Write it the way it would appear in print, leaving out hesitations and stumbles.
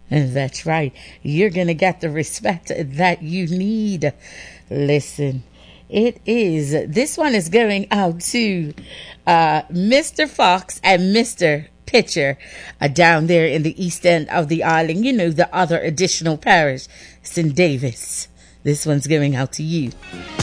And that's right. You're going to get the respect that you need. Listen, this one is going out to Mr. Fox and Mr. Pitcher down there in the east end of the island. You know, the other additional parish, St. Davis. This one's going out to you.